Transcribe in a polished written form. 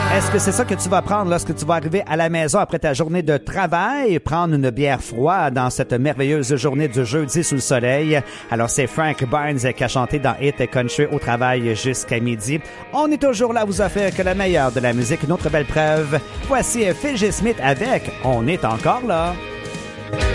Est-ce que c'est ça que tu vas prendre lorsque tu vas arriver à la maison après ta journée de travail? Prendre une bière froide dans cette merveilleuse journée du jeudi sous le soleil. Alors, c'est Frank Barnes qui a chanté dans Hit Country au travail jusqu'à midi. On est toujours là à vous offrir que le meilleur de la musique. Une autre belle preuve. Voici Phil G. Smith avec On est encore là.